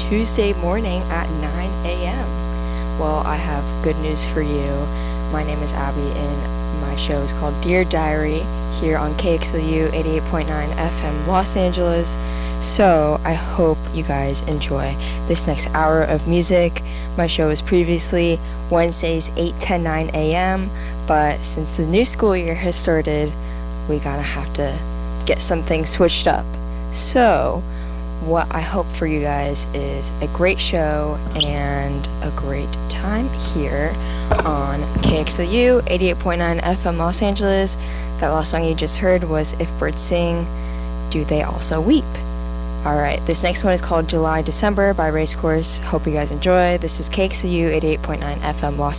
Tuesday morning at 9 a.m. Well, I have good news for you. My name is Abby, and my show is called Dear Diary here on KXLU 88.9 FM Los Angeles. So I hope you guys enjoy this next hour of music. My show was previously Wednesdays 8, 10, 9 a.m., but since the new school year has started, we gotta have to get some things switched up. So what I hope for you guys is a great show and a great time here on KXLU 88.9 FM Los Angeles. That last song you just heard was If Birds Sing, Do They Also Weep? Alright, this next one is called July December by Racecourse. Hope you guys enjoy. This is KXLU 88.9 FM Los